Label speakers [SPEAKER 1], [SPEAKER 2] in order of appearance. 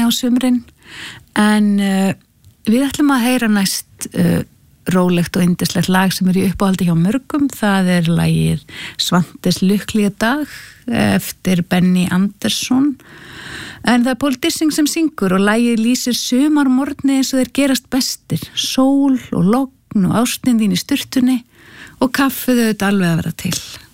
[SPEAKER 1] á sumrin en við ætlum að heyra næst rólegt og yndislegt lag sem í uppáhaldi hjá mörgum. Það lagið Svantes lykklige dag eftir Benny Andersson en það Paul Dissing sem syngur og lagið lýsir sumarmorgni eins og þeir gerast bestir, sól og logn og ástin þín í sturtunni og kaffið auðvitað alveg að vera til.